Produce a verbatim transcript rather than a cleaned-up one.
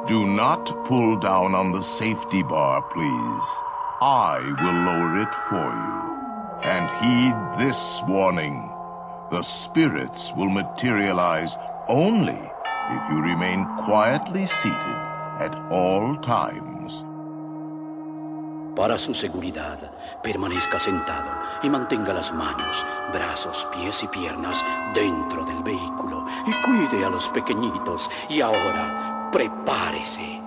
Do not pull down on the safety bar, please. I will lower it for you. And heed this warning. The spirits will materialize only if you remain quietly seated at all times. Para su seguridad, permanezca sentado y mantenga las manos, brazos, pies y piernas dentro del vehículo y cuide a los pequeñitos. Y ahora, prepárese.